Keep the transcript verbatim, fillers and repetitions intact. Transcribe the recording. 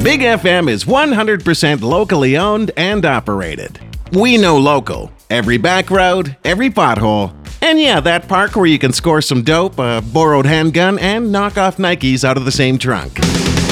Big F M is one hundred percent locally owned and operated. We know local. Every back road, every pothole, and yeah, that park where you can score some dope, a borrowed handgun, and knock off Nikes out of the same trunk.